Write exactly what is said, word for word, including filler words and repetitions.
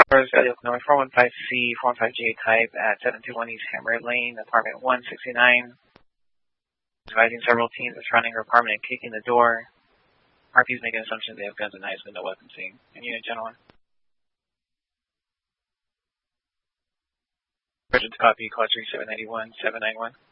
First, Illinois four one five C, four one five J type at seven two one East Hammer Lane, apartment one sixty-nine. Advising several teams are surrounding her apartment and kicking the door. R P is making assumptions they have guns and knives, but no weapons seen. And unit, gentlemen. Present copy, call three seven nine one, seven nine one.